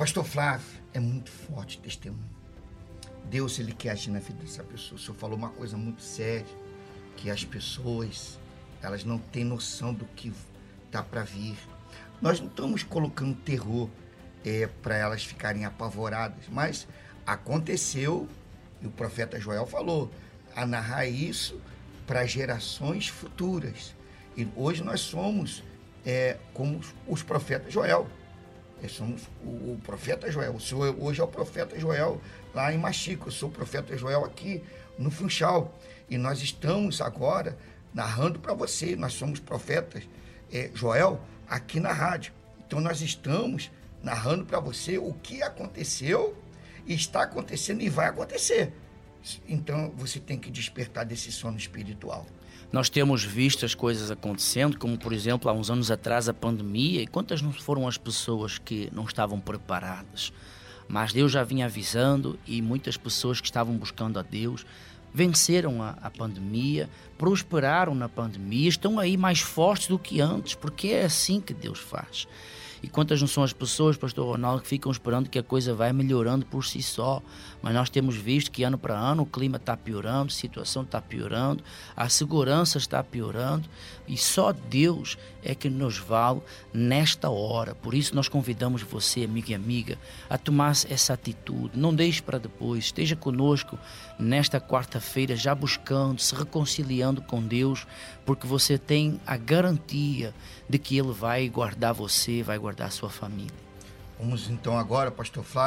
Pastor Flávio, é muito forte o testemunho. Deus, ele quer agir na vida dessa pessoa. O senhor falou uma coisa muito séria, que as pessoas, elas não têm noção do que está para vir. Nós não estamos colocando terror para elas ficarem apavoradas, mas aconteceu, e o profeta Joel falou, a narrar isso para gerações futuras. E hoje nós somos como os profetas Joel. Somos o profeta Joel. O senhor hoje é o profeta Joel lá em Machico. Eu sou o profeta Joel aqui no Funchal. E nós estamos agora narrando para você. Nós somos profetas Joel aqui na rádio. Então nós estamos narrando para você o que aconteceu, está acontecendo e vai acontecer. Então você tem que despertar desse sono espiritual. Nós temos visto as coisas acontecendo, como por exemplo há uns anos atrás a pandemia, e quantas não foram as pessoas que não estavam preparadas. Mas Deus já vinha avisando, e muitas pessoas que estavam buscando a Deus venceram a pandemia, prosperaram na pandemia, estão aí mais fortes do que antes, porque é assim que Deus faz. E quantas não são as pessoas, pastor Ronaldo, que ficam esperando que a coisa vai melhorando por si só. Mas nós temos visto que ano para ano o clima está piorando, a situação está piorando, a segurança está piorando. E só Deus é que nos vale nesta hora. Por isso nós convidamos você, amigo e amiga, a tomar essa atitude. Não deixe para depois. Esteja conosco nesta quarta-feira, já buscando, se reconciliando com Deus, porque você tem a garantia de que Ele vai guardar você, vai guardar a sua família. Vamos então agora, pastor Flávio,